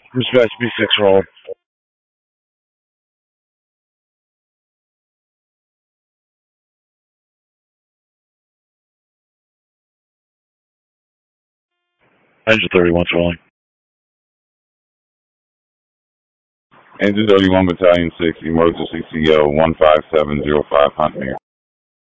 Dispatch B6 roll. Engine 31's rolling. Engine 31 Battalion 6, emergency CO 15705 Huntmere.